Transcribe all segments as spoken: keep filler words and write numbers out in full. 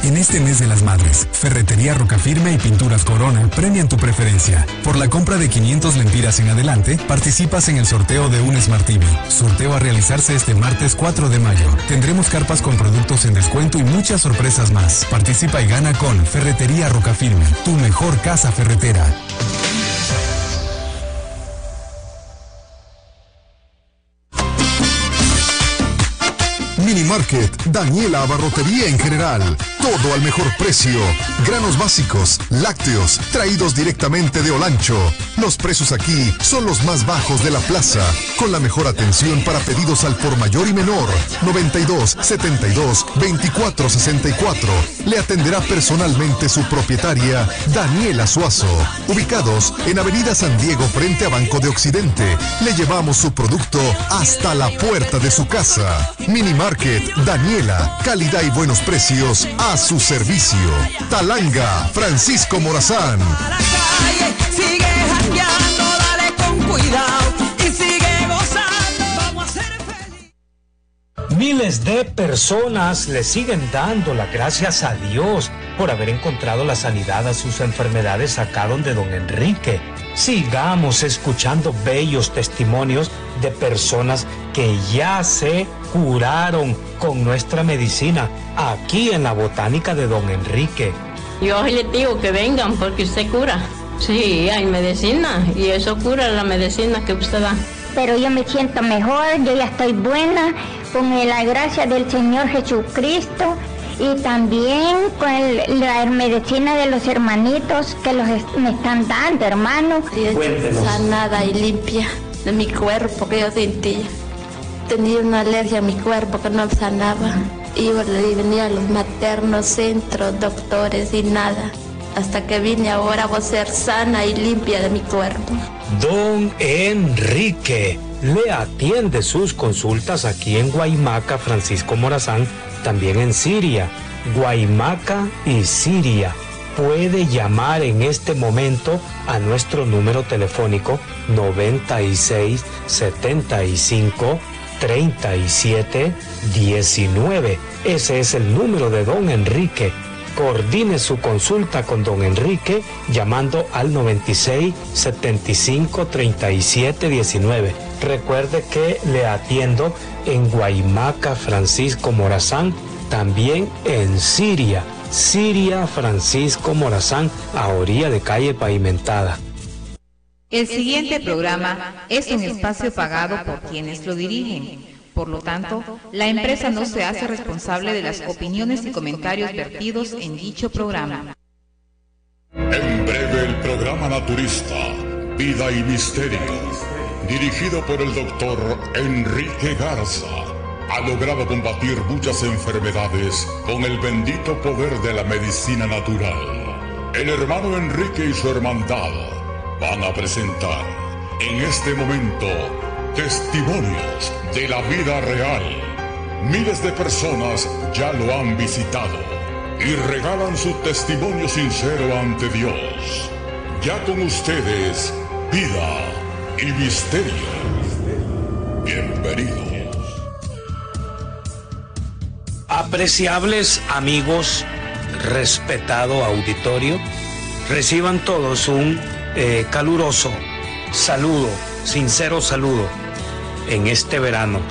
En este mes de las madres, Ferretería Rocafirme y Pinturas Corona premian tu preferencia. Por la compra de quinientas lempiras en adelante, participas en el sorteo de un Smart T V. Sorteo a realizarse este martes cuatro de mayo. Tendremos carpas con productos en descuento y muchas sorpresas más. Participa y gana con Ferretería Rocafirme, tu mejor casa ferretera. Mini Market, Daniela Abarrotería en general. Todo al mejor precio. Granos básicos, lácteos, traídos directamente de Olancho. Los precios aquí son los más bajos de la plaza. Con la mejor atención para pedidos al por mayor y menor. noventa y dos, setenta y dos, veinticuatro, sesenta y cuatro. Le atenderá personalmente su propietaria, Daniela Suazo. Ubicados en Avenida San Diego frente a Banco de Occidente. Le llevamos su producto hasta la puerta de su casa. Mini Market, Daniela, calidad y buenos precios a su servicio. Talanga, Francisco Morazán. Sigue jangueando, dale con cuidado y sigue gozando. Vamos a ser felices. Miles de personas le siguen dando las gracias a Dios por haber encontrado la sanidad a sus enfermedades acá donde don Enrique. Sigamos escuchando bellos testimonios de personas que ya se curaron con nuestra medicina aquí en la botánica de don Enrique. Yo les digo que vengan porque usted cura. Sí, hay medicina y eso cura la medicina que usted da. Pero yo me siento mejor, yo ya estoy buena con la gracia del Señor Jesucristo y también con el, la medicina de los hermanitos que los est- me están dando, hermano. Cuéntenos. Sanada y limpia de mi cuerpo que yo sentía. Tenía una alergia a mi cuerpo que no sanaba. Iba y venía a los maternos, centros, doctores y nada. Hasta que vine ahora voy a ser sana y limpia de mi cuerpo. Don Enrique le atiende sus consultas aquí en Guaymaca, Francisco Morazán, también en Siria, Guaymaca y Siria. Puede llamar en este momento a nuestro número telefónico noventa y seis, setenta y cinco, treinta y siete, diecinueve. Ese es el número de don Enrique. Coordine su consulta con don Enrique llamando al noventa y seis, setenta y cinco, treinta y siete, diecinueve. Recuerde que le atiendo en Guaymaca, Francisco Morazán, también en Siria, Siria, Francisco Morazán, a orilla de calle pavimentada. El siguiente programa es un espacio pagado por quienes lo dirigen. Por lo tanto, la empresa no se hace responsable de las opiniones y comentarios vertidos en dicho programa. En breve el programa naturista, Vida y Misterio, dirigido por el doctor Enrique Garza, ha logrado combatir muchas enfermedades con el bendito poder de la medicina natural. El hermano Enrique y su hermandad van a presentar en este momento testimonios de la vida real. Miles de personas ya lo han visitado y regalan su testimonio sincero ante Dios. Ya con ustedes, Vida y Misterio. Bienvenidos. Apreciables amigos, respetado auditorio, reciban todos un eh, caluroso saludo, sincero saludo en este verano.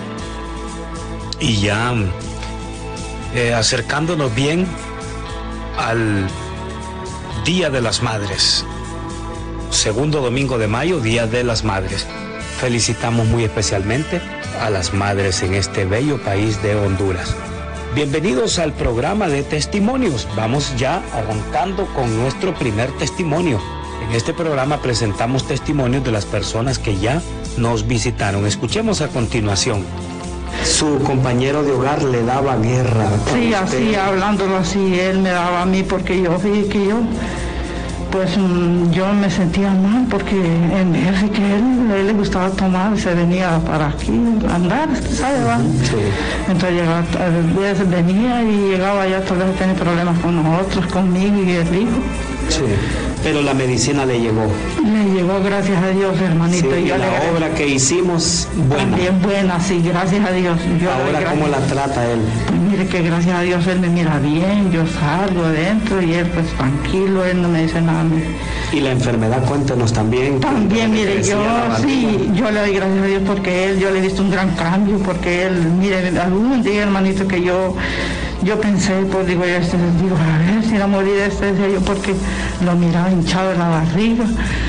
Y ya eh, acercándonos bien al Día de las Madres, segundo domingo de mayo, Día de las Madres. Felicitamos muy especialmente a las madres en este bello país de Honduras. Bienvenidos al programa de testimonios. Vamos ya arrancando con nuestro primer testimonio. En este programa presentamos testimonios de las personas que ya nos visitaron. Escuchemos a continuación. Su compañero de hogar le daba guerra. Sí, así, hablándolo así, él me daba a mí porque yo vi que yo, pues yo me sentía mal porque en ese que él, él le gustaba tomar, se venía para aquí a andar, ¿sabes? Va? Sí. Entonces llegaba, a veces venía y llegaba ya, tal vez tenía problemas con nosotros, conmigo y el hijo. Sí. pero la medicina le llegó. Me llegó, gracias a Dios, hermanito. Sí, y yo la le obra que hicimos, buena. También buena, sí, gracias a Dios. Yo Ahora, ¿cómo la trata él? Pues mire que gracias a Dios él me mira bien, yo salgo adentro y él pues tranquilo, él no me dice nada. Y la enfermedad, cuéntenos también. También, mire, yo sí, yo le doy gracias a Dios porque él, yo le he visto un gran cambio, porque él, mire, algún día, hermanito, que yo yo pensé, pues digo, yo este, digo, a ver si la morir este, decía yo, porque lo miraba hinchado en la barriga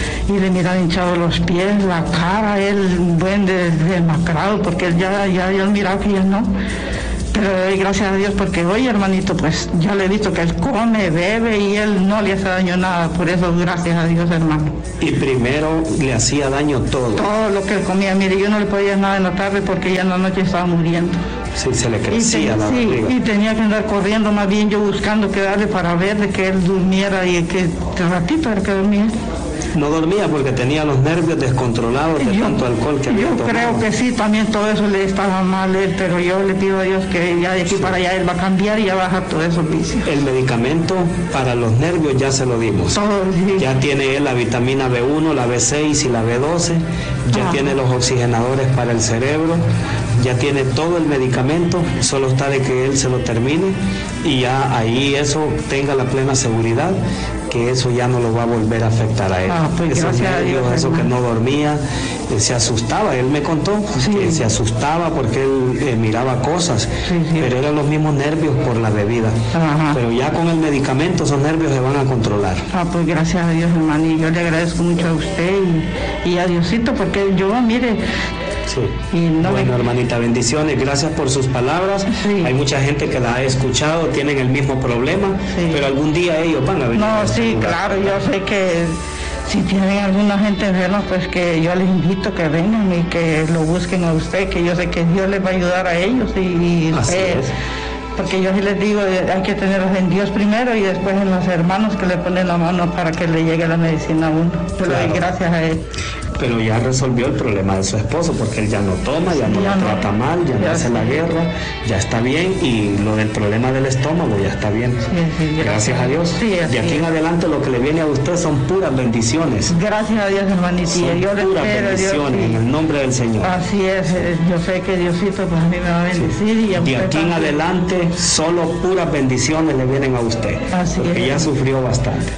y le miraba hinchado los pies, la cara, él buen de, demacrado, porque él ya, ya, ya miraba que ya no. Pero le doy gracias a Dios porque hoy, hermanito, pues ya le he visto que él come, bebe y él no le hace daño nada. Por eso, gracias a Dios, hermano. Y primero le hacía daño todo. Todo lo que él comía. Mire, yo no le podía nada en la tarde porque ya en la noche estaba muriendo. Sí, se le crecía y te, la sí, barriga. Y tenía que andar corriendo, más bien yo buscando que darle para ver de que él durmiera y que ratito era que dormía. No dormía porque tenía los nervios descontrolados de yo, tanto alcohol que había Yo tomado. creo que sí, también todo eso le estaba mal a él, pero yo le pido a Dios que ya de aquí sí. para allá él va a cambiar y ya va a bajar todos esos vicios. El medicamento para los nervios ya se lo dimos. Todo, sí. Ya tiene él la vitamina B uno, la B seis y la B doce, ya ah. tiene los oxigenadores para el cerebro, ya tiene todo el medicamento, solo está de que él se lo termine y ya ahí eso tenga la plena seguridad que eso ya no lo va a volver a afectar a él. Ah, pues Esos nervios, Dios, eso que no dormía, eh, se asustaba, él me contó sí. que se asustaba porque él eh, miraba cosas, sí, sí. pero eran los mismos nervios por la bebida. Ajá. Pero ya con el medicamento esos nervios se van a controlar. Ah, pues gracias a Dios, hermano, y yo le agradezco mucho a usted y, y a Diosito, porque yo, mire, Sí. No bueno, me... hermanita, bendiciones, gracias por sus palabras. Sí. Hay mucha gente que la ha escuchado, tienen el mismo problema, sí. pero algún día ellos van a venir. No, a sí, lugar. Claro, yo sé que si tienen alguna gente enferma, pues que yo les invito que vengan y que lo busquen a usted, que yo sé que Dios les va a ayudar a ellos. Y, Así eh, es. Porque yo sí les digo, hay que tenerlos en Dios primero y después en los hermanos que le ponen la mano para que le llegue la medicina a uno. Yo le doy gracias a él. Pero ya resolvió el problema de su esposo porque él ya no toma, ya no ya lo no, trata mal, ya, ya no hace sí. la guerra, ya está bien y lo del problema del estómago ya está bien. Sí, sí, gracias. gracias a Dios. Sí, de aquí en adelante lo que le viene a usted son puras bendiciones. Gracias a Dios, hermanito. Son yo le puras espero, bendiciones Dios, sí. en el nombre del Señor. Así es, yo sé que Diosito pues a mí me va a bendecir. Sí. Y a de aquí también. en adelante solo puras bendiciones le vienen a usted. Así porque es. ya sufrió bastante.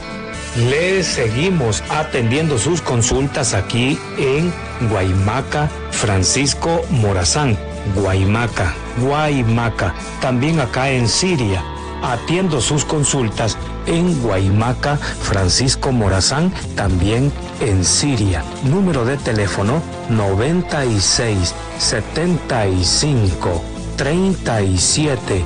Le seguimos atendiendo sus consultas aquí en Guaymaca, Francisco Morazán. Guaymaca, Guaymaca. También acá en Siria. Atiendo sus consultas en Guaymaca, Francisco Morazán, también en Siria. Número de teléfono noventa y seis, setenta y cinco, treinta y siete,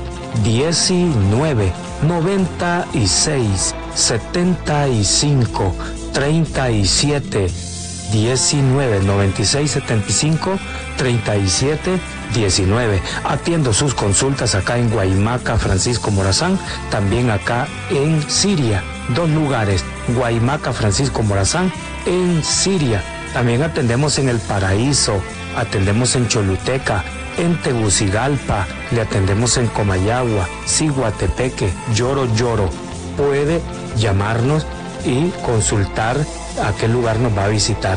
diecinueve, noventa y seis, setenta y cinco, treinta y siete, diecinueve, noventa y seis, setenta y cinco, treinta y siete, diecinueve. Atiendo sus consultas acá en Guaymaca, Francisco Morazán, también acá en Siria. Dos lugares, Guaymaca, Francisco Morazán, en Siria. También atendemos en El Paraíso, atendemos en Choluteca, en Tegucigalpa, le atendemos en Comayagua, Ciguatepeque, Lloro Lloro. Puede llamarnos y consultar a qué lugar nos va a visitar.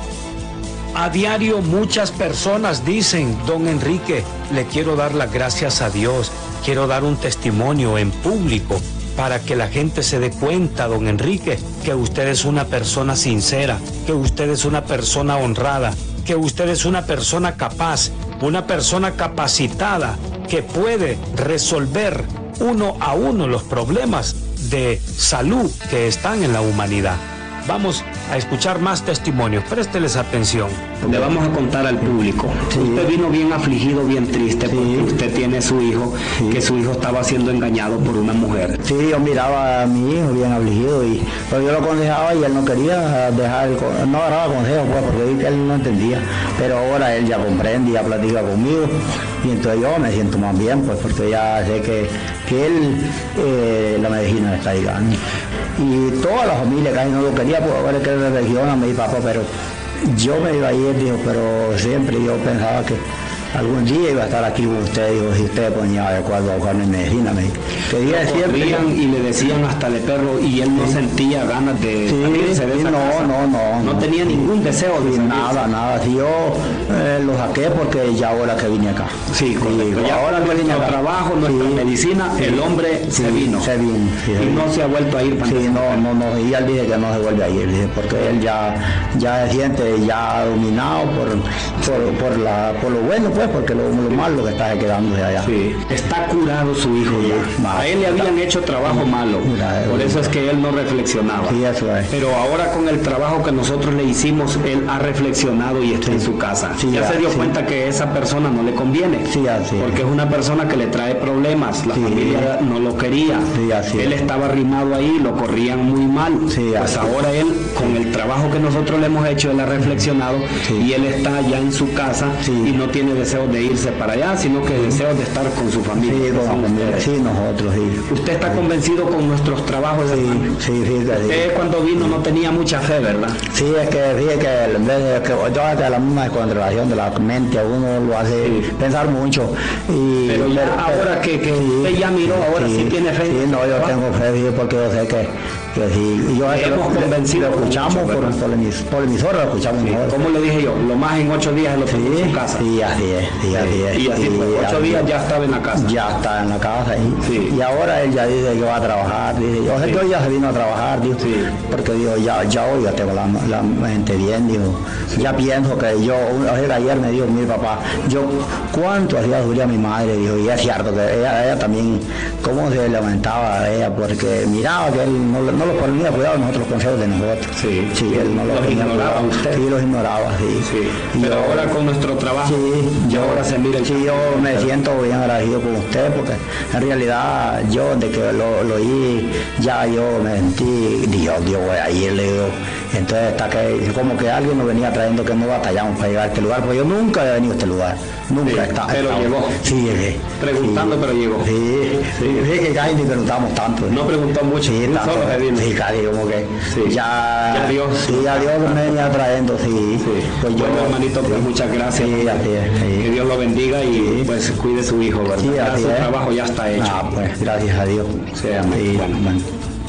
A diario muchas personas dicen, don Enrique, le quiero dar las gracias a Dios, quiero dar un testimonio en público para que la gente se dé cuenta, don Enrique, que usted es una persona sincera, que usted es una persona honrada, que usted es una persona capaz, una persona capacitada, que puede resolver uno a uno los problemas de salud que están en la humanidad. Vamos a escuchar más testimonios, présteles atención. Le vamos a contar al público. Sí. Usted vino bien afligido, bien triste, sí. porque usted tiene su hijo, sí. que su hijo estaba siendo engañado por una mujer. Sí, yo miraba a mi hijo bien afligido, y pero yo lo aconsejaba y él no quería dejar, no agarraba consejo, pues, porque vi que él no entendía. Pero ahora él ya comprende, ya platica conmigo, y entonces yo me siento más bien, pues, porque ya sé que, que él, eh, la medicina le está llegando. Y toda la familia casi no lo quería, pues ahora es que le religión a mi papá, pero yo me iba a ir, dijo, pero siempre yo pensaba que, algún día iba a estar aquí con usted, dijo, si usted ponía de acuerdo a buscarme medicina, me dijo. Quería siempre. Y le decían hasta de perro y él no sí. sentía ganas de sí, salirse de esa no, casa. No, no, no. No tenía sí. ningún deseo de sí, nada, nada. Si yo eh, lo saqué porque ya ahora que vine acá. Sí, correcto. Ya ahora que vine acá. Trabajo, nuestra sí. medicina, sí. el hombre sí. se vino. Se vino. Sí, y sí. no se ha vuelto a ir. Sí, no, no, no. Y él dice que no se vuelve a ir, dice, porque él ya, ya se siente ya dominado por, por, por, la, por lo bueno, pues, porque lo, lo malo que está quedándose allá. Sí. Está curado su hijo sí, ya. Mal. A él le habían está, hecho trabajo sí. malo. Mira, por eso es que él no reflexionaba. Sí, eso es. Pero ahora con el trabajo que nosotros le hicimos, él ha reflexionado y está sí. en su casa. Sí, ya, ya se dio sí. cuenta que esa persona no le conviene. Sí, así porque es una persona que le trae problemas. La sí. familia no lo quería. Sí, así él es. estaba arrimado ahí, lo corrían muy mal. Sí, pues ahora él, con el trabajo que nosotros le hemos hecho, él ha reflexionado sí. y él está ya en su casa sí. y no tiene deseo de irse para allá, sino que deseo de estar con su familia. Sí, con la familia. Sí, nosotros, sí. ¿Usted está convencido con nuestros trabajos? Sí, sí, sí, sí. Usted cuando vino no tenía mucha fe, ¿verdad? Sí, es que fíjate que en vez de que toda la misma descontrolación de la mente a uno lo hace sí. pensar mucho. Y, pero ya pero, ahora que, que sí, usted ya miró, ahora sí, sí tiene fe. Sí, no, yo tengo fe, sí, porque yo sé que, que sí. Y yo hemos lo, convencido lo escuchamos mucho, por, por, el, por el emisor, lo escuchamos sí. mejor. ¿Cómo le dije yo? Lo más en ocho días lo tengo sí, en su casa. Sí, así es, sí, así es. Y así sí, fue, ocho así días es. ya estaba en la casa. Ya está en la casa, sí. sí. Y ahora él ya dice que va a trabajar, dice, yo sé sí. que hoy ya se vino a trabajar, dijo, sí. porque digo, ya, ya hoy ya tengo la, la mente bien, dijo, sí. ya pienso que yo, ayer me dijo mi papá, yo, ¿cuánto hacía sufrir a mi madre? Dijo, y es cierto que ella, ella también, cómo se lamentaba a ella, porque miraba que él no, no los ponía cuidado en nosotros consejos de nosotros. Sí, sí, él no los, los ignoraba usted. Sí, los ignoraba, sí. sí. Pero yo, ahora con nuestro trabajo, sí, yo, ahora se mira el sí, yo me siento bien agradecido con usted, porque en realidad yo, de que lo, lo oí, ya yo me sentí, Dios, Dios, voy a ir, le digo. Entonces, está que, como que alguien nos venía trayendo que no batallamos para llegar a este lugar, porque yo nunca he venido a este lugar, nunca sí, he estado. Pero estado, llegó. Sí, llegué. Preguntando, sí, pero llegó. Sí, sí, sí, que casi ni preguntamos tanto. No preguntó mucho, sí, tanto, solo se vino. Sí, casi como que sí. ya, ya Dios. Sí, ya Dios me venía trayendo, sí. sí. Pues bueno, yo, hermanito, pues sí. muchas gracias. Sí, así es, sí. Que Dios lo bendiga y sí. pues cuide su hijo, ¿verdad? Sí, ya así su es. trabajo ya está hecho. Ah, pues gracias a Dios. Sí, amén. Sí, bueno. bueno.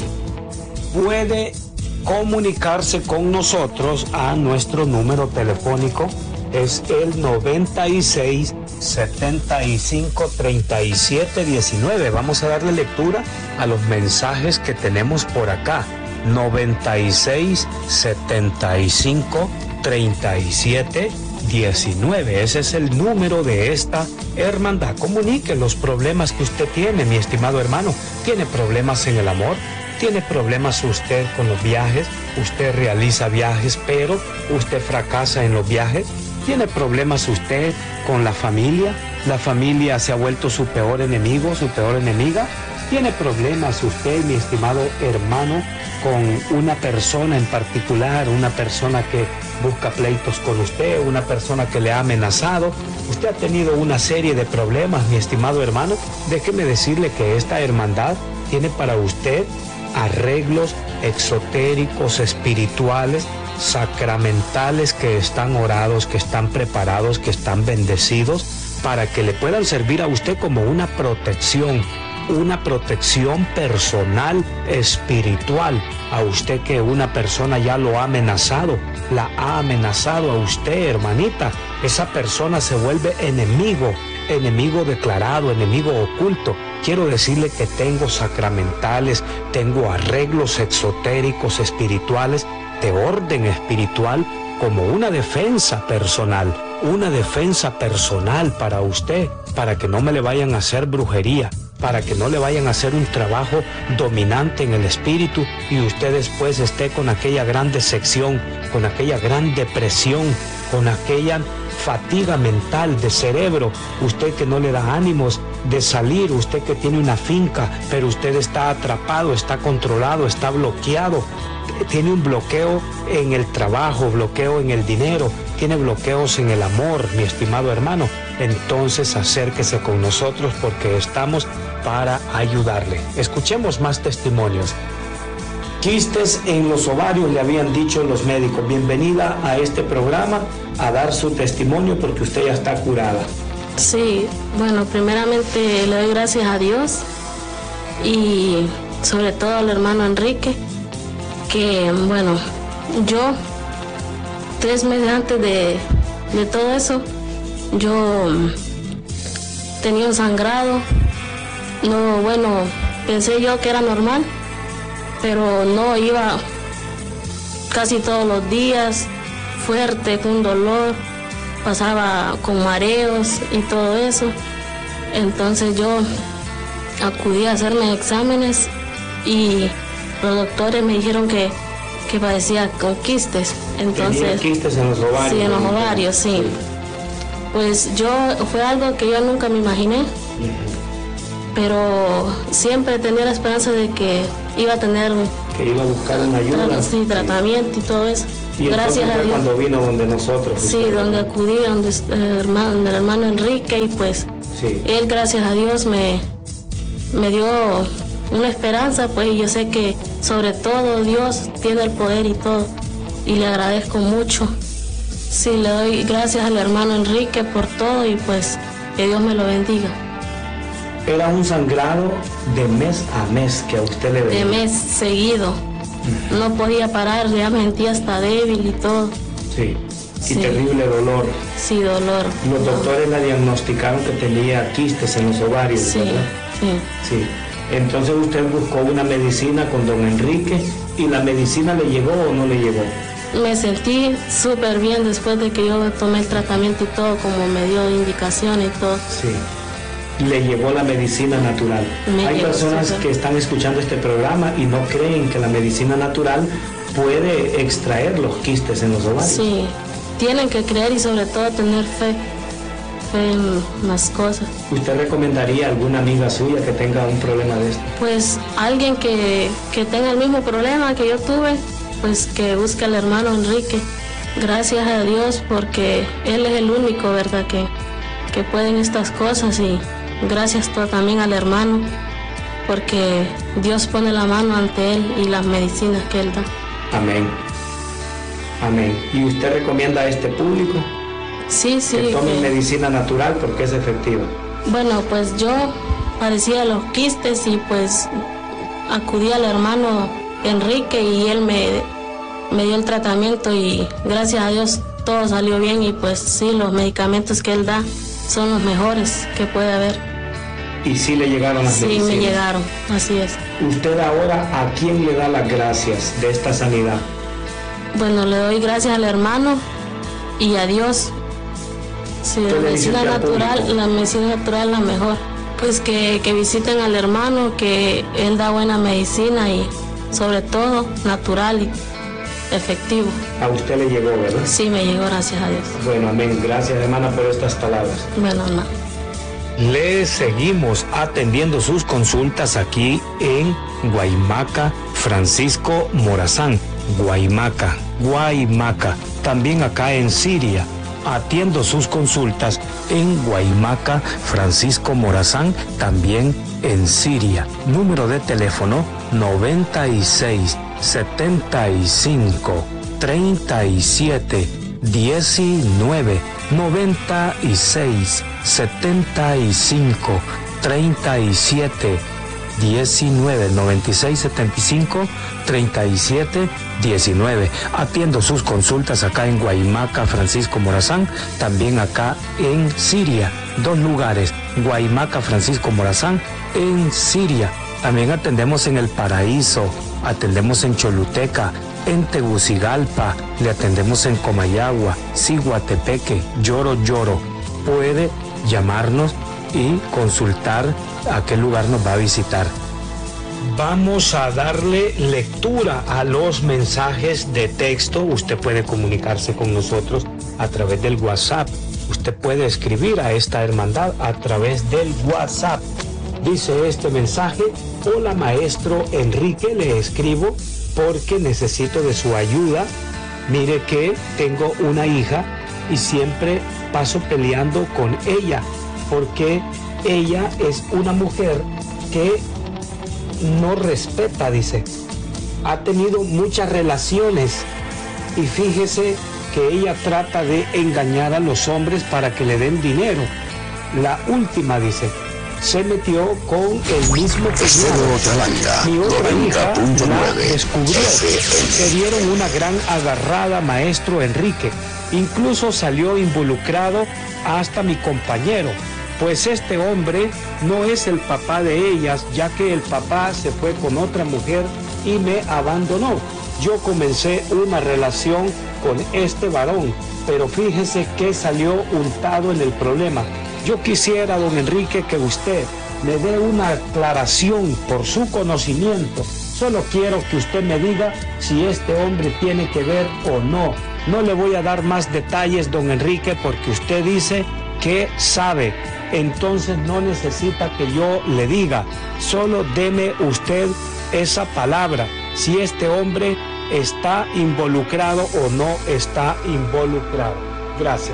Puede comunicarse con nosotros a nuestro número telefónico, es el noventa y seis, setenta y cinco, treinta y siete, diecinueve. Vamos a darle lectura a los mensajes que tenemos por acá. noventa y seis, setenta y cinco, treinta y siete, diecinueve. Ese es el número de esta hermandad. Comunique los problemas que usted tiene, mi estimado hermano. ¿Tiene problemas en el amor? ¿Tiene problemas usted con los viajes? ¿Usted realiza viajes, pero usted fracasa en los viajes? ¿Tiene problemas usted con la familia? ¿La familia se ha vuelto su peor enemigo, su peor enemiga? ¿Tiene problemas usted, mi estimado hermano, con una persona en particular, una persona que busca pleitos con usted, una persona que le ha amenazado? Usted ha tenido una serie de problemas, mi estimado hermano. Déjeme decirle que esta hermandad tiene para usted arreglos exotéricos, espirituales, sacramentales que están orados, que están preparados, que están bendecidos para que le puedan servir a usted como una protección, una protección personal, espiritual. A usted que una persona ya lo ha amenazado, la ha amenazado a usted, hermanita, esa persona se vuelve enemigo, enemigo declarado, enemigo oculto. Quiero decirle que tengo sacramentales, tengo arreglos exotéricos, espirituales, de orden espiritual, como una defensa personal, una defensa personal para usted, para que no me le vayan a hacer brujería, para que no le vayan a hacer un trabajo dominante en el espíritu y usted después esté con aquella gran decepción, con aquella gran depresión, con aquella fatiga mental de cerebro, usted que no le da ánimos de salir, usted que tiene una finca, pero usted está atrapado, está controlado, está bloqueado, tiene un bloqueo en el trabajo, bloqueo en el dinero, tiene bloqueos en el amor, mi estimado hermano. Entonces acérquese con nosotros porque estamos para ayudarle. Escuchemos más testimonios. Quistes en los ovarios, le habían dicho los médicos. Bienvenida a este programa a dar su testimonio porque usted ya está curada. Sí, bueno, primeramente le doy gracias a Dios y sobre todo al hermano Enrique, que bueno, yo tres meses antes de, de todo eso, yo tenía un sangrado, no, bueno, pensé yo que era normal, pero no, iba casi todos los días, fuerte, con dolor, pasaba con mareos y todo eso. Entonces yo acudí a hacerme exámenes y los doctores me dijeron que, que padecía con quistes. Entonces, ¿tenía quistes en los ovarios? Sí, en los ovarios, sí. sí. Pues yo, fue algo que yo nunca me imaginé, uh-huh. pero siempre tenía la esperanza de que iba a tener... Que iba a buscar una ayuda. Tra- sí, tratamiento y todo eso. Y gracias a Dios. Cuando vino donde nosotros. Sí, usted, donde acudí, donde el hermano, donde el hermano Enrique, y pues sí. Él, gracias a Dios, me, me dio una esperanza, pues, y yo sé que sobre todo Dios tiene el poder y todo, y le agradezco mucho. Sí, le doy gracias al hermano Enrique por todo y pues que Dios me lo bendiga. Era un sangrado de mes a mes que a usted le venía. De mes seguido. Uh-huh. No podía parar, ya me sentía hasta débil y todo. Sí, y sí. Terrible dolor. Sí, dolor. Los no. doctores la diagnosticaron que tenía quistes en los ovarios, sí, ¿verdad? Sí. Sí. Entonces usted buscó una medicina con don Enrique, ¿y la medicina le llegó o no le llegó? Me sentí súper bien después de que yo tomé el tratamiento y todo, como me dio indicaciones y todo. Sí. Le llegó la medicina natural. Me Hay personas super. que están escuchando este programa y no creen que la medicina natural puede extraer los quistes en los ovarios. Sí, tienen que creer y sobre todo tener fe, fe en las cosas. ¿Usted recomendaría a alguna amiga suya que tenga un problema de esto? Pues alguien que, que tenga el mismo problema que yo tuve, pues que busque al hermano Enrique. Gracias a Dios porque él es el único, ¿verdad?, que, que pueden estas cosas, y gracias todo también al hermano porque Dios pone la mano ante él y las medicinas que él da. Amén. Amén. ¿Y usted recomienda a este público? Sí, sí. Que tomen que... medicina natural porque es efectiva. Bueno, pues yo padecía los quistes y pues acudí al hermano Enrique y él me, me dio el tratamiento y gracias a Dios todo salió bien, y pues sí, los medicamentos que él da son los mejores que puede haber. ¿Y sí le llegaron las sí, medicinas? Sí, me llegaron, así es. ¿Usted ahora a quién le da las gracias de esta sanidad? Bueno, le doy gracias al hermano y a Dios. Sí, la medicina natural, la medicina natural es la mejor. Pues que, que visiten al hermano, que él da buena medicina y sobre todo natural y efectivo. A usted le llegó, ¿verdad? Sí, me llegó, gracias a Dios. Bueno, amén. Gracias, hermana, por estas palabras. Bueno, no. Le seguimos atendiendo sus consultas aquí en Guaymaca, Francisco Morazán. Guaymaca, Guaymaca. También acá en Siria. Atiendo sus consultas en Guaymaca, Francisco Morazán, también en Siria. Número de teléfono noventa y seis, setenta y cinco, treinta y siete, diecinueve, noventa y seis, setenta y cinco, treinta y siete, diecinueve, noventa y seis, setenta y cinco, treinta y siete, diecinueve. Atiendo sus consultas acá en Guaymaca, Francisco Morazán, también acá en Siria. Dos lugares, Guaymaca, Francisco Morazán, en Siria. También atendemos en El Paraíso, atendemos en Choluteca, en Tegucigalpa, le atendemos en Comayagua, Ciguatepeque, Lloro Lloro. Puede llamarnos y consultar a qué lugar nos va a visitar. Vamos a darle lectura a los mensajes de texto. Usted puede comunicarse con nosotros a través del WhatsApp. Usted puede escribir a esta hermandad a través del WhatsApp. Dice este mensaje: hola maestro Enrique, le escribo porque necesito de su ayuda. Mire que tengo una hija y siempre paso peleando con ella porque ella es una mujer que no respeta, dice. Ha tenido muchas relaciones y fíjese que ella trata de engañar a los hombres para que le den dinero. La última, dice, se metió con el mismo cuñado. Mi otra hija la descubrió. Se dieron una gran agarrada, maestro Enrique. Incluso salió involucrado hasta mi compañero, pues este hombre no es el papá de ellas, ya que el papá se fue con otra mujer y me abandonó. Yo comencé una relación con este varón, pero fíjese que salió untado en el problema. Yo quisiera, don Enrique, que usted me dé una aclaración por su conocimiento. Solo quiero que usted me diga si este hombre tiene que ver o no. No le voy a dar más detalles, don Enrique, porque usted dice que sabe. Entonces no necesita que yo le diga. Solo deme usted esa palabra. Si este hombre está involucrado o no está involucrado. Gracias.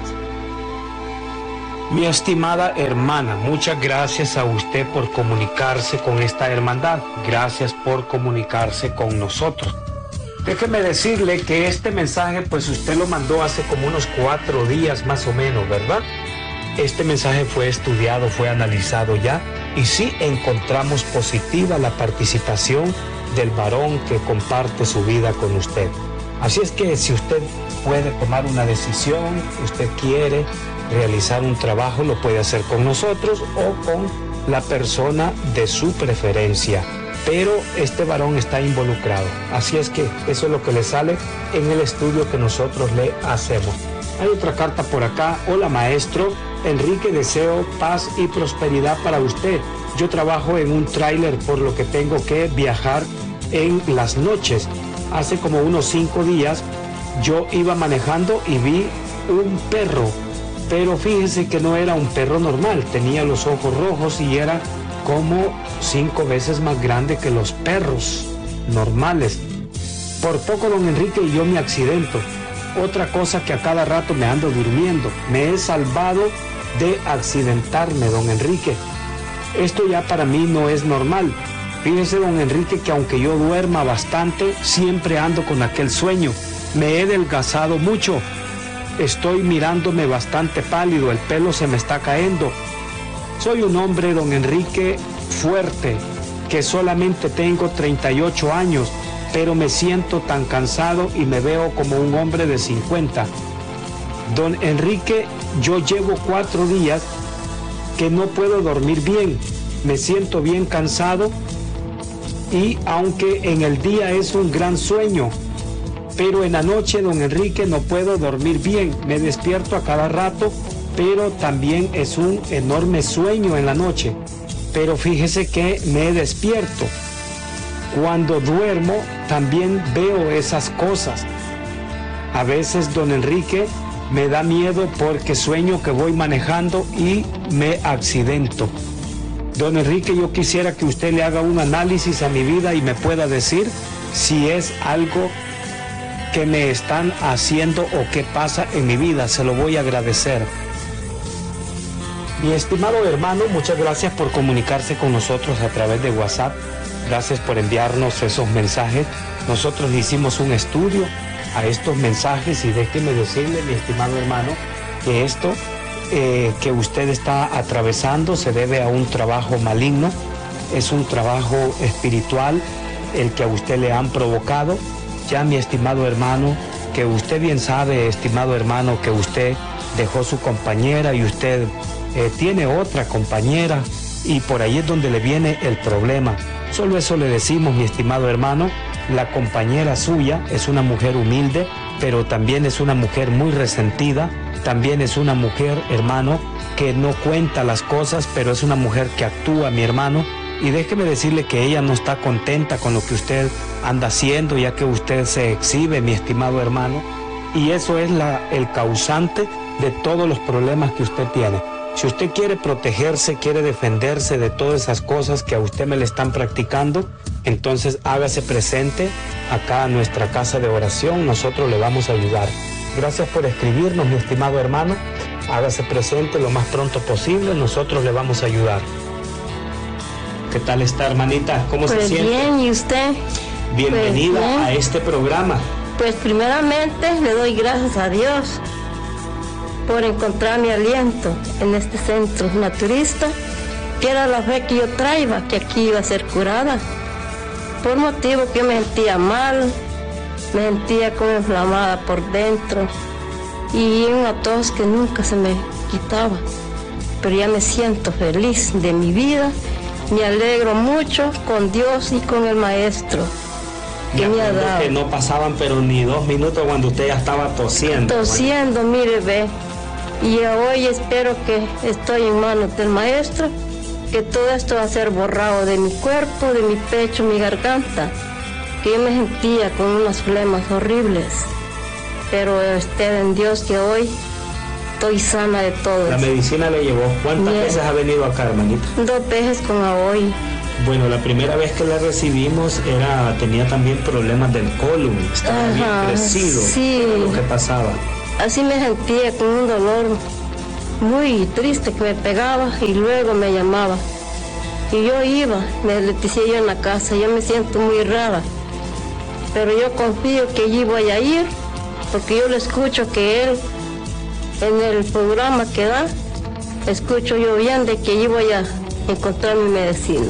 Mi estimada hermana, muchas gracias a usted por comunicarse con esta hermandad. Gracias por comunicarse con nosotros. Déjeme decirle que este mensaje, pues usted lo mandó hace como unos cuatro días más o menos, ¿verdad? Este mensaje fue estudiado, fue analizado ya, y sí encontramos positiva la participación del varón que comparte su vida con usted. Así es que si usted puede tomar una decisión, usted quiere realizar un trabajo, lo puede hacer con nosotros o con la persona de su preferencia. Pero este varón está involucrado. Así es que eso es lo que le sale en el estudio que nosotros le hacemos. Hay otra carta por acá. Hola maestro, Enrique, deseo paz y prosperidad para usted. Yo trabajo en un tráiler, por lo que tengo que viajar en las noches. Hace como unos cinco días yo iba manejando y vi un perro, pero fíjese que no era un perro normal, tenía los ojos rojos y era como cinco veces más grande que los perros normales. Por poco, don Enrique, y yo me accidento. Otra cosa que a cada rato me ando durmiendo. Me he salvado de accidentarme, don Enrique. Esto ya para mí no es normal. Fíjese, don Enrique, que aunque yo duerma bastante, siempre ando con aquel sueño. Me he adelgazado mucho. Estoy mirándome bastante pálido, el pelo se me está cayendo. Soy un hombre, don Enrique, fuerte, que solamente tengo treinta y ocho años, pero me siento tan cansado y me veo como un hombre de cincuenta. Don Enrique, yo llevo cuatro días que no puedo dormir bien, me siento bien cansado y aunque en el día es un gran sueño, pero en la noche, don Enrique, no puedo dormir bien, me despierto a cada rato, pero también es un enorme sueño en la noche. Pero fíjese que me despierto. Cuando duermo también veo esas cosas. A veces, don Enrique, me da miedo porque sueño que voy manejando y me accidento. Don Enrique, yo quisiera que usted le haga un análisis a mi vida y me pueda decir si es algo que me están haciendo o qué pasa en mi vida. Se lo voy a agradecer. Mi estimado hermano, muchas gracias por comunicarse con nosotros a través de WhatsApp. Gracias por enviarnos esos mensajes. Nosotros hicimos un estudio a estos mensajes y déjeme decirle, mi estimado hermano, que esto eh, que usted está atravesando se debe a un trabajo maligno, es un trabajo espiritual el que a usted le han provocado. Ya, mi estimado hermano, que usted bien sabe, estimado hermano, que usted dejó su compañera y usted eh, tiene otra compañera y por ahí es donde le viene el problema. Solo eso le decimos, mi estimado hermano. La compañera suya es una mujer humilde, pero también es una mujer muy resentida. También es una mujer, hermano, que no cuenta las cosas, pero es una mujer que actúa, mi hermano. Y déjeme decirle que ella no está contenta con lo que usted anda haciendo, ya que usted se exhibe, mi estimado hermano. Y eso es la, el causante de todos los problemas que usted tiene. Si usted quiere protegerse, quiere defenderse de todas esas cosas que a usted me le están practicando, entonces hágase presente acá a nuestra casa de oración. Nosotros le vamos a ayudar. Gracias por escribirnos, mi estimado hermano. Hágase presente lo más pronto posible. Nosotros le vamos a ayudar. ¿Qué tal está, hermanita? ¿Cómo pues se siente? Bien, ¿y usted? Bienvenida pues a este programa. Pues primeramente le doy gracias a Dios por encontrar mi aliento en este centro naturista, que era la fe que yo traía, que aquí iba a ser curada, por motivo que me sentía mal, me sentía como inflamada por dentro y una tos que nunca se me quitaba. Pero ya me siento feliz de mi vida, me alegro mucho con Dios y con el Maestro que me ha dado. Que no pasaban pero ni dos minutos cuando usted ya estaba tosiendo. Tosiendo, bueno. Mire, ve. Y hoy espero que estoy en manos del Maestro, que todo esto va a ser borrado de mi cuerpo, de mi pecho, mi garganta, que yo me sentía con unas flemas horribles. Pero esté en Dios que hoy estoy sana de todo. La medicina le llevó. ¿Cuántas Bien. veces ha venido acá, hermanita? Dos veces con hoy. Bueno, la primera vez que la recibimos era tenía también problemas del colon, estaba Ajá, bien crecido. Sí. ¿Qué era lo que pasaba? Así me sentía con un dolor muy triste que me pegaba y luego me llamaba. Y yo iba, me decía yo en la casa, yo me siento muy rara, pero yo confío que allí voy a ir, porque yo le escucho que él, en el programa que da, escucho yo bien de que allí voy a encontrar mi medicina.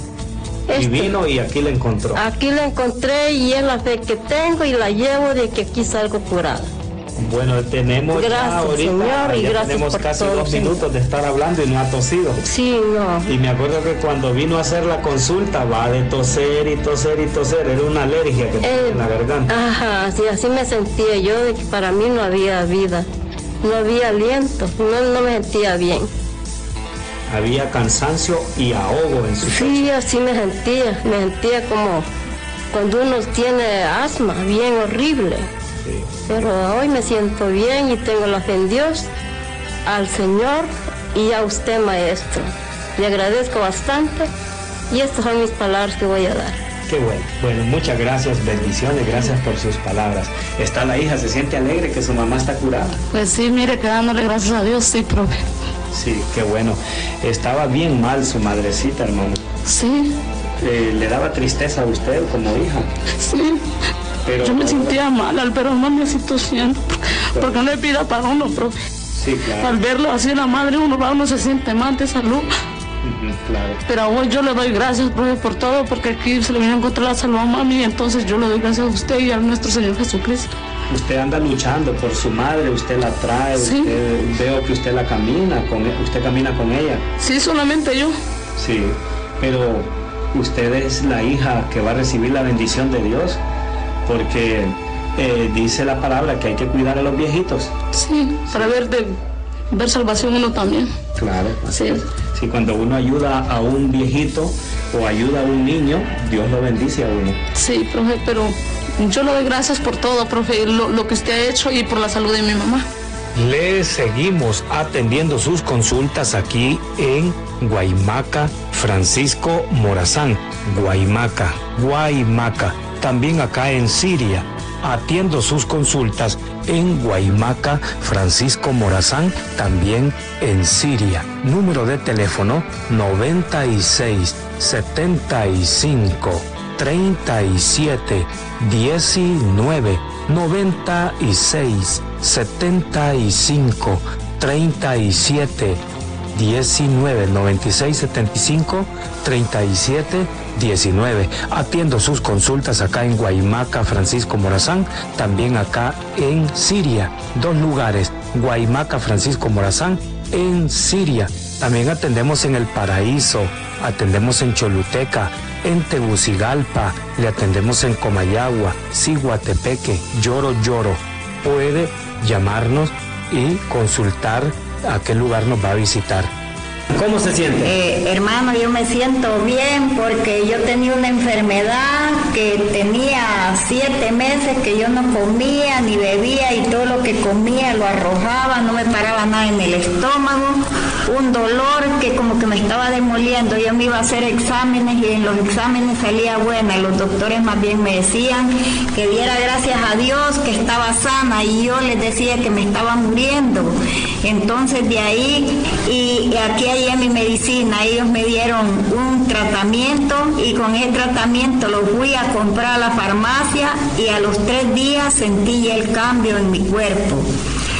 Y vino y aquí la encontró. Aquí la encontré y es la fe que tengo y la llevo de que aquí salgo curada. Bueno, tenemos gracias, ya ahorita, señor, y ya gracias tenemos por casi todo, dos señor. minutos de estar hablando y no ha tosido. Sí, no. Y me acuerdo que cuando vino a hacer la consulta, va de toser y toser y toser, era una alergia que tenía eh, en la garganta. Ajá, sí, así me sentía yo, de que para mí no había vida, no había aliento, no, no me sentía bien. Había cansancio y ahogo en su pecho. Sí, así me sentía, me sentía como cuando uno tiene asma, bien horrible. Sí. Pero hoy me siento bien y tengo la fe en Dios, al Señor y a usted, Maestro. Le agradezco bastante y estas son mis palabras que voy a dar. Qué bueno. Bueno, muchas gracias, bendiciones, gracias por sus palabras. ¿Está la hija? ¿Se siente alegre que su mamá está curada? Pues sí, mire, que dándole gracias a Dios, sí, profe. Sí, qué bueno. Estaba bien mal su madrecita, hermano. Sí. Eh, ¿Le daba tristeza a usted como hija? Sí. Pero yo me sentía mal al ver a mami así tosiendo, porque no le pida para uno, profe. Sí, claro. Al verlo así la madre, uno va, uno se siente mal de salud. Uh-huh, claro. Pero hoy yo le doy gracias, profe, por todo, porque aquí se le vino a encontrar la salud a mami, entonces yo le doy gracias a usted y a nuestro Señor Jesucristo. Usted anda luchando por su madre, usted la trae, sí. Usted, veo que usted la camina, con, usted camina con ella. Sí, solamente yo. Sí, pero usted es la hija que va a recibir la bendición de Dios, porque eh, dice la palabra que hay que cuidar a los viejitos. Sí, para ver, de, ver salvación uno también. Claro. Sí. Es. Sí, cuando uno ayuda a un viejito o ayuda a un niño, Dios lo bendice a uno. Sí, profe, pero yo le doy gracias por todo, profe, lo, lo que usted ha hecho y por la salud de mi mamá. Le seguimos atendiendo sus consultas aquí en Guaymaca, Francisco Morazán. Guaymaca, Guaymaca. También acá en Siria. Atiendo sus consultas en Guaymaca, Francisco Morazán, también en Siria. Número de teléfono noventa y seis, setenta y cinco, treinta y siete, diecinueve, noventa y seis, setenta y cinco, treinta y siete, diecinueve, noventa y seis, setenta y cinco, treinta y siete, diecinueve. Atiendo sus consultas acá en Guaymaca, Francisco Morazán, también acá en Siria. Dos lugares, Guaymaca, Francisco Morazán, en Siria. También atendemos en El Paraíso, atendemos en Choluteca, en Tegucigalpa, le atendemos en Comayagua, Ciguatepeque, Lloro Lloro. Puede llamarnos y consultar a qué lugar nos va a visitar. ¿Cómo se siente? Eh, hermano, yo me siento bien porque yo tenía una enfermedad que tenía siete meses que yo no comía ni bebía y todo lo que comía lo arrojaba, no me paraba nada en el estómago, un dolor que como que me estaba demoliendo. Yo me iba a hacer exámenes y en los exámenes salía buena, los doctores más bien me decían que diera gracias a Dios que estaba sana y yo les decía que me estaba muriendo. Entonces de ahí, y aquí hay en mi medicina, ellos me dieron un tratamiento y con ese tratamiento lo fui a comprar a la farmacia y a los tres días sentí el cambio en mi cuerpo.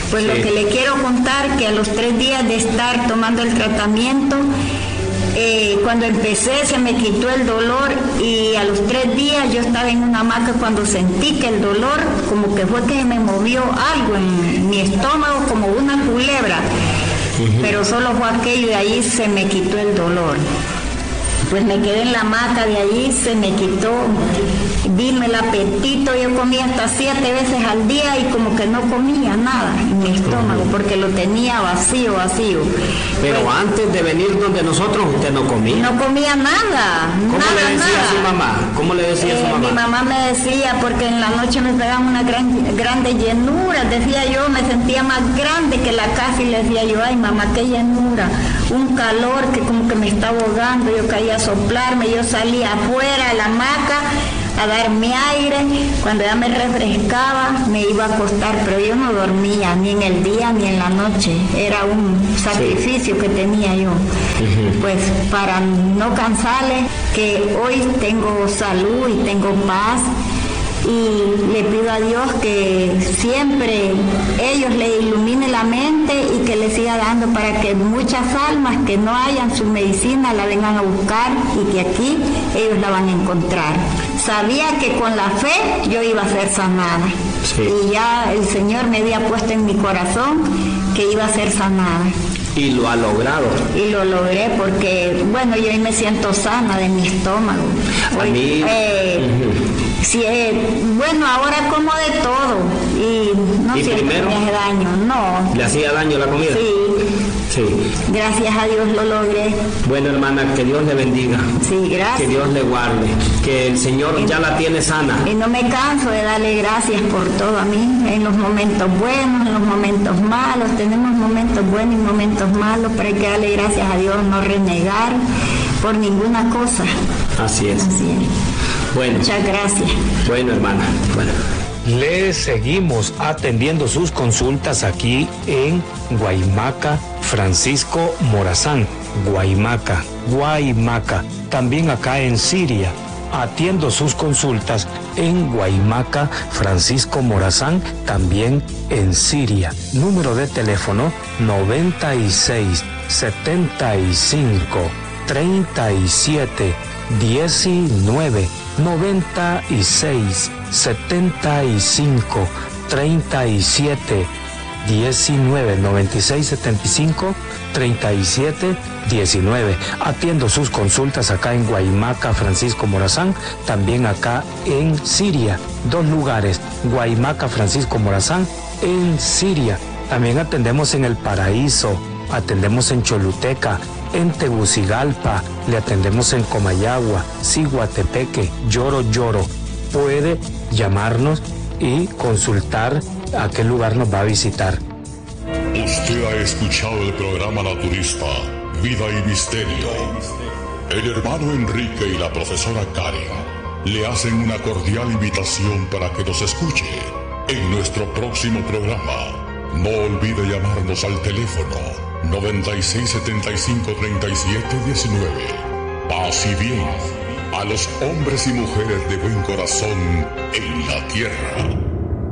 Pues Sí. lo que le quiero contar, que a los tres días de estar tomando el tratamiento, eh, cuando empecé se me quitó el dolor y a los tres días yo estaba en una hamaca cuando sentí que el dolor, como que fue que me movió algo en mi estómago, como una culebra, pero solo fue aquello y de ahí se me quitó el dolor. Pues me quedé en la hamaca, de ahí se me quitó, dime el apetito, yo comía hasta siete veces al día y como que no comía nada en mi estómago porque lo tenía vacío, vacío. Pero Pues, antes de venir donde nosotros, usted no comía. no comía nada, ¿Cómo nada, le decía nada. a su mamá? ¿Cómo le decía a su Eh, mamá? mi mamá me decía, porque en la noche me pegaban una gran, grande llenura, decía yo, me sentía más grande que la casa y le decía yo, ay mamá, qué llenura, un calor que como que me estaba ahogando, yo caía a soplarme, yo salía afuera de la hamaca a darme aire, cuando ya me refrescaba me iba a acostar, pero yo no dormía ni en el día ni en la noche, era un sacrificio que tenía yo. Pues para no cansarles, que hoy tengo salud y tengo paz y le pido a Dios que siempre ellos le ilumine la mente y que le siga dando para que muchas almas que no hayan su medicina la vengan a buscar y que aquí ellos la van a encontrar. Sabía que con la fe yo iba a ser sanada. Sí. Y ya el Señor me había puesto en mi corazón que iba a ser sanada. Y lo ha logrado. Y lo logré porque, bueno, yo hoy me siento sana de mi estómago. A Hoy, mí- eh, sí, eh, bueno, ahora como de todo y no ¿Y siento que primero? me hace daño, no. ¿Le hacía daño la comida? Sí, Sí. gracias a Dios lo logré. Bueno, hermana, que Dios le bendiga. Sí, gracias. Que Dios le guarde. Que el Señor ya la tiene sana. Y no me canso de darle gracias por todo a mí, en los momentos buenos, en los momentos malos. Tenemos momentos buenos y momentos malos, pero hay que darle gracias a Dios, no renegar por ninguna cosa. Así es. Así es. Bueno. Muchas gracias. Bueno, hermana. Bueno. Le seguimos atendiendo sus consultas aquí en Guaymaca, Francisco Morazán. Guaymaca, Guaymaca. También acá en Siria. Atiendo sus consultas en Guaymaca, Francisco Morazán, también en Siria. Número de teléfono noventa y seis, setenta y cinco, treinta y siete, diecinueve, noventa y seis, setenta y cinco, treinta y siete, diecinueve, noventa y seis, setenta y cinco, treinta y siete, diecinueve. Atiendo sus consultas acá en Guaymaca, Francisco Morazán, también acá en Siria. Dos lugares, Guaymaca, Francisco Morazán, en Siria. También atendemos en El Paraíso, atendemos en Choluteca, en Tegucigalpa, le atendemos en Comayagua, Ciguatepeque, Lloro Lloro. Puede llamarnos y consultar a qué lugar nos va a visitar. Usted ha escuchado el programa naturista Vida y Misterio. El hermano Enrique y la profesora Karen le hacen una cordial invitación para que nos escuche en nuestro próximo programa. No olvide llamarnos al teléfono noventa y seis, setenta y cinco, treinta y siete, diecinueve. Paz y bien a los hombres y mujeres de buen corazón en la tierra.